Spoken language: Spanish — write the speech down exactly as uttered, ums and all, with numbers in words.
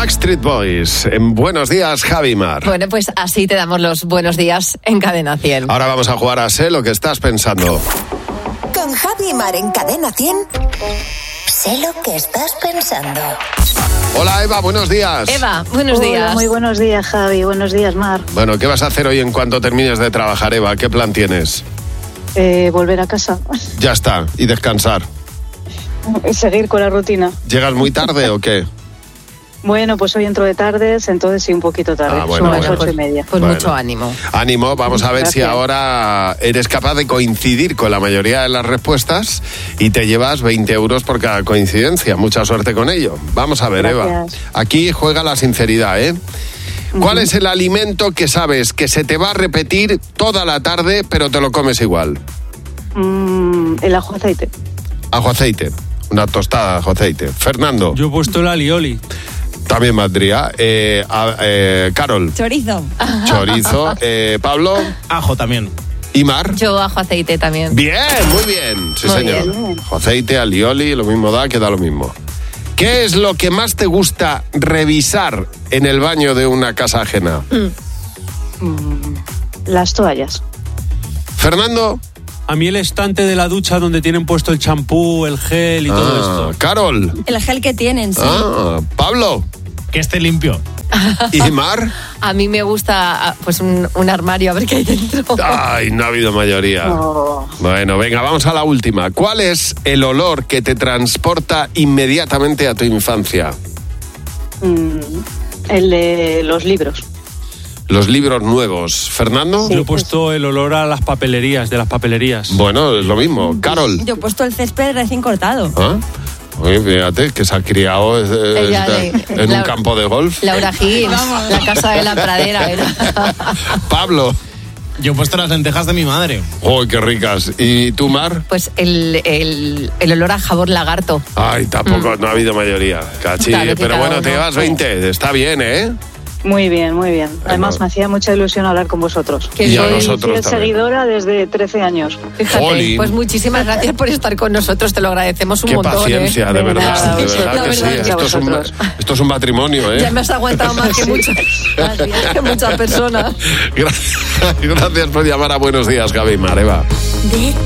Backstreet Boys, en Buenos Días, Javi Mar. Bueno, pues así te damos los buenos días en Cadena cien. Ahora vamos a jugar a Sé lo que estás pensando. Con Javi Mar en Cadena cien. Sé lo que estás pensando. Hola Eva, buenos días. Eva, buenos Hola, días. muy buenos días, Javi. Buenos días, Mar. Bueno, ¿qué vas a hacer hoy en cuanto termines de trabajar, Eva? ¿Qué plan tienes? Eh, volver a casa. Ya está, y descansar. Seguir con la rutina. ¿Llegas muy tarde o qué? Bueno, pues hoy entro de tardes, entonces sí, un poquito tarde. Ah, bueno, Son las bueno, ocho pues- y media. Pues Bueno. mucho ánimo. Ánimo, vamos a ver Gracias. si ahora eres capaz de coincidir con la mayoría de las respuestas y te llevas veinte euros por cada coincidencia. Mucha suerte con ello. Vamos a ver, Eva. Gracias. Aquí juega la sinceridad, ¿eh? ¿Cuál es el alimento que sabes que se te va a repetir toda la tarde, pero te lo comes igual? Mm, el ajo aceite. Ajo aceite. Una tostada de ajo aceite. Fernando, Yo he puesto el alioli. también valdría. Eh, a- eh, Carol, Chorizo. chorizo. Eh, Pablo Ajo también. y Mar. Yo ajo aceite también. Bien, muy bien. Sí, Muy señor. bien. Ajo aceite, alioli, lo mismo da, que da lo mismo. ¿Qué es lo que más te gusta revisar en el baño de una casa ajena? Mm, las toallas. Fernando. A mí el estante de la ducha donde tienen puesto el champú, el gel y todo Ah, esto. Carol. El gel que tienen, sí. Ah, Pablo. Que esté limpio. ¿Y Mar? A mí me gusta ah, pues un, un armario, a ver qué hay dentro. Ay, no ha habido mayoría. Oh, Bueno, venga, vamos a la última. ¿Cuál es el olor que te transporta inmediatamente a tu infancia? mm, el de los libros. Los libros nuevos. ¿Fernando? Yo he puesto el olor a las papelerías, de las papelerías. Bueno, es lo mismo. Carol. Yo he puesto el césped recién cortado. ¿Ah? Oye, fíjate que se ha criado eh, Ella eh, de- en un la- campo de golf. Laura Gil, la casa de la pradera era. Pablo. Yo he puesto las lentejas de mi madre. ¡Uy, qué ricas! ¿Y tú, Mar? Pues el, el, el olor a jabón lagarto. Ay, tampoco, no ha habido mayoría. Cachi, Claro que pero cada bueno, uno. te llevas veinte. Está bien, ¿eh? Muy bien, muy bien. Además, Bueno. me hacía mucha ilusión hablar con vosotros. Que Y a soy nosotros Soy también. seguidora desde trece años. Fíjate, Jolín. pues muchísimas gracias por estar con nosotros, te lo agradecemos un Qué montón. paciencia, ¿eh? de De verdad. nada. De La verdad que sí. verdad que a Esto es, un, vosotros. esto es un matrimonio, ¿eh? Ya me has aguantado más que muchas, que muchas personas. Gracias, gracias por llamar a Buenos Días, Gaby Mar, Eva. De